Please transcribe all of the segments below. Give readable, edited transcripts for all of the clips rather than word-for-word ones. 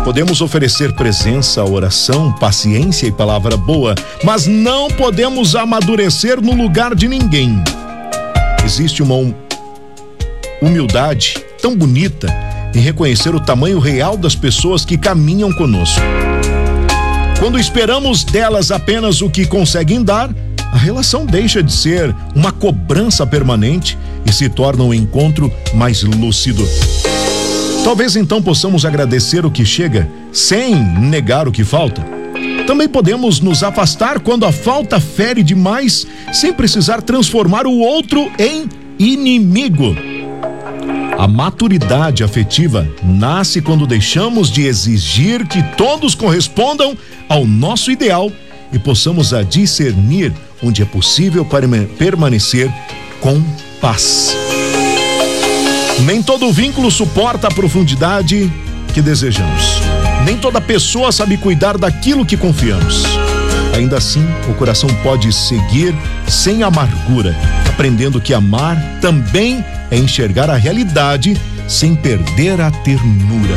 Podemos oferecer presença, oração, paciência e palavra boa, mas não podemos amadurecer no lugar de ninguém. Existe uma humildade tão bonita em reconhecer o tamanho real das pessoas que caminham conosco. Quando esperamos delas apenas o que conseguem dar, a relação deixa de ser uma cobrança permanente e se torna um encontro mais lúcido. Talvez então possamos agradecer o que chega sem negar o que falta. Também podemos nos afastar quando a falta fere demais, sem precisar transformar o outro em inimigo. A maturidade afetiva nasce quando deixamos de exigir que todos correspondam ao nosso ideal e possamos discernir onde é possível permanecer com paz. Nem todo vínculo suporta a profundidade que desejamos. Nem toda pessoa sabe cuidar daquilo que confiamos. Ainda assim, o coração pode seguir sem amargura, aprendendo que amar também é enxergar a realidade sem perder a ternura.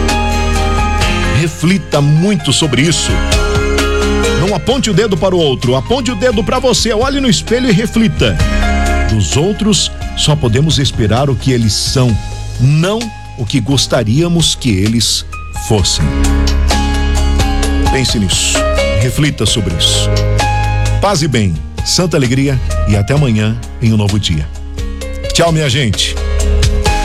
Reflita muito sobre isso. Não aponte o dedo para o outro, aponte o dedo para você. Olhe no espelho e reflita. Dos outros, só podemos esperar o que eles são, não o que gostaríamos que eles fossem. Pense nisso, reflita sobre isso. Paz e bem, santa alegria e até amanhã em um novo dia. Tchau, minha gente.